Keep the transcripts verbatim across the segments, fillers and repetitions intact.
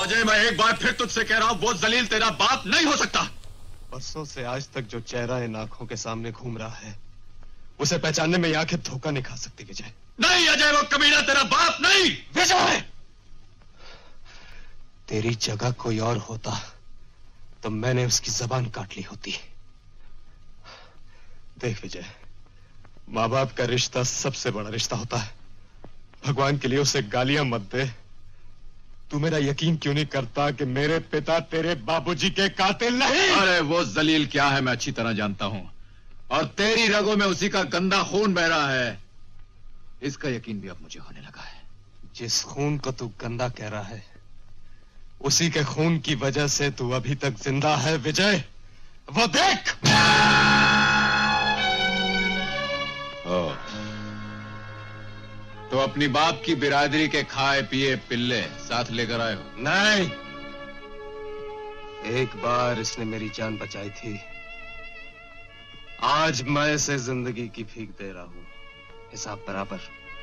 अजय, मैं एक बार फिर तुझसे कह रहा हूँ, वो जलील तेरा बाप नहीं हो सकता। बरसों से आज तक जो चेहरा इन आंखों के सामने घूम रहा है, उसे पहचानने में ये आंखें धोखा नहीं खा सकती विजय। नहीं अजय, वो कमीना तेरा बाप नहीं। विजय, तेरी जगह कोई और होता तो मैंने उसकी जबान काट ली होती। देख विजय, माँ बाप का रिश्ता सबसे बड़ा रिश्ता होता है। भगवान के लिए उसे गालियां मत दे। तू मेरा यकीन क्यों नहीं करता कि मेरे पिता तेरे बाबूजी के कातिल नहीं? अरे वो जलील क्या है मैं अच्छी तरह जानता हूं, और तेरी रगों में उसी का गंदा खून बह रहा है, इसका यकीन भी अब मुझे होने लगा है। जिस खून को तू गंदा कह रहा है, उसी के खून की वजह से तू अभी तक जिंदा है विजय। वो देख। ओ, तो अपनी बाप की बिरादरी के खाए पिए पिल्ले साथ लेकर आए हो? नहीं, एक बार इसने मेरी जान बचाई थी, आज मैं इसे जिंदगी की भीख दे रहा हूं। हिसाब बराबर।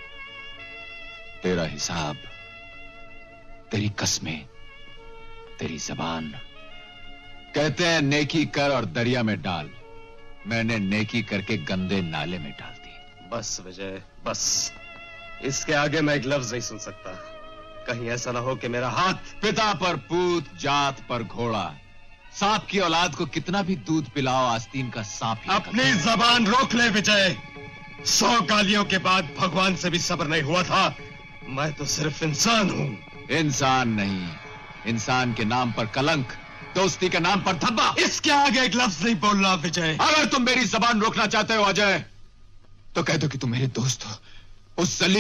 तेरा हिसाब, तेरी कस्में, तेरी जबान। कहते हैं नेकी कर और दरिया में डाल, मैंने नेकी करके गंदे नाले में डाल दी। बस विजय, बस। इसके आगे मैं एक लफ्ज नहीं सुन सकता। कहीं ऐसा ना हो कि मेरा हाथ। पिता पर पूत, जात पर घोड़ा। सांप की औलाद को कितना भी दूध पिलाओ, आस्तीन का सांप ही। अपनी जबान रोक ले विजय। सौ गालियों के बाद भगवान से भी सब्र नहीं हुआ था। मैं तो सिर्फ इंसान हूं। इंसान नहीं, इंसान के नाम पर कलंक, दोस्ती के नाम पर धब्बा। इसके आगे एक लफ्ज नहीं बोलना विजय। अगर तुम मेरी जबान रोकना चाहते हो अजय, तो कह दो कि तुम मेरे दोस्त हो। उस